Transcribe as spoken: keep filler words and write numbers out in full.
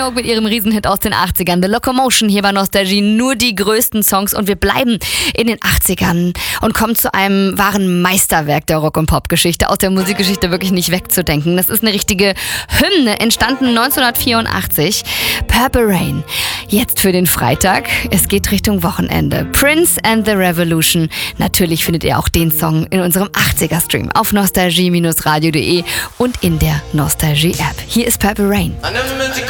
Minogue mit ihrem Riesenhit aus den achtzigern. The Locomotion hier bei Nostalgie. Nur die größten Songs und wir bleiben in den achtzigern und kommen zu einem wahren Meisterwerk der Rock- und Pop-Geschichte. Aus der Musikgeschichte wirklich nicht wegzudenken. Das ist eine richtige Hymne, entstanden neunzehnhundertvierundachtzig. Purple Rain. Jetzt für den Freitag. Es geht Richtung Wochenende. Prince and the Revolution. Natürlich findet ihr auch den Song in unserem achtziger-Stream auf nostalgie Bindestrich radio punkt de und in der Nostalgie-App. Hier ist Purple Rain.